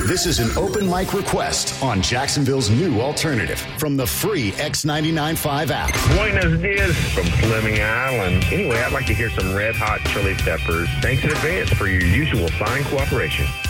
This is an open mic request on Jacksonville's new alternative from the free X99.5 app. Buenos dias from Fleming Island. Anyway, I'd like to hear some Red Hot Chili Peppers. Thanks in advance for your usual fine cooperation.